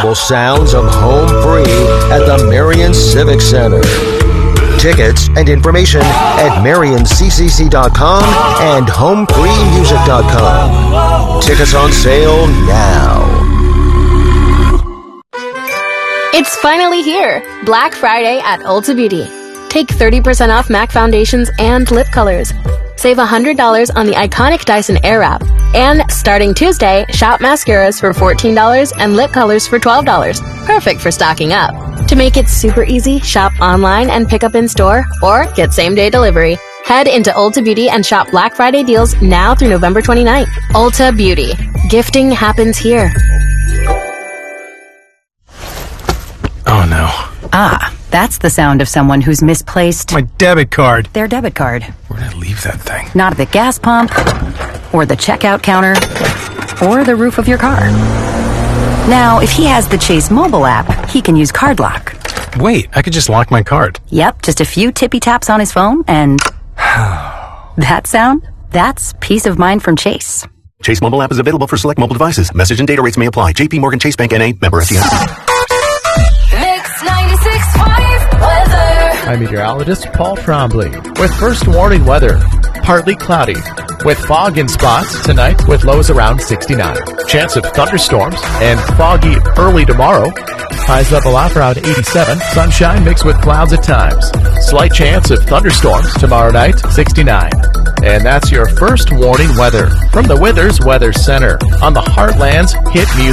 magical sounds of home free at the Marion Civic Center. Tickets and information at MarionCCC.com and HomeFreeMusic.com. Tickets on sale now. It's finally here! Black Friday at Ulta Beauty. Take 30% off MAC foundations and lip colors. Save $100 on the iconic Dyson Airwrap. And starting Tuesday, shop mascaras for $14 and lip colors for $12. Perfect for stocking up. To make it super easy, shop online and pick up in store or get same-day delivery. Head into Ulta Beauty and shop Black Friday deals now through November 29th. Ulta Beauty. Gifting happens here. Oh, no. Ah, that's the sound of someone who's misplaced My debit card. their debit card. Where'd I leave that thing? Not at the gas pump, or the checkout counter, or the roof of your car. Now, if he has the Chase mobile app, he can use Card Lock. Wait, I could just lock my card. Yep, just a few tippy taps on his phone, and that sound? That's peace of mind from Chase. Chase mobile app is available for select mobile devices. Message and data rates may apply. JP Morgan Chase Bank N.A. Member FDIC. Mix 96.5 weather. I'm meteorologist Paul Trombley with first warning weather. Partly cloudy with fog in spots tonight with lows around 69. Chance of thunderstorms and foggy early tomorrow. Highs level out around 87. Sunshine mixed with clouds at times. Slight chance of thunderstorms tomorrow night, 69. And that's your first warning weather from the Withers Weather Center on the Heartland's Hit Music